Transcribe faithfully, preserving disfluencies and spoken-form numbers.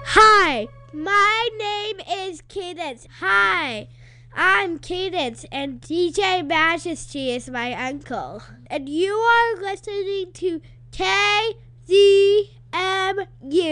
Hi, my name is Cadence. Hi, I'm Cadence, and D J Majesty is my uncle. And you are listening to K Z M U.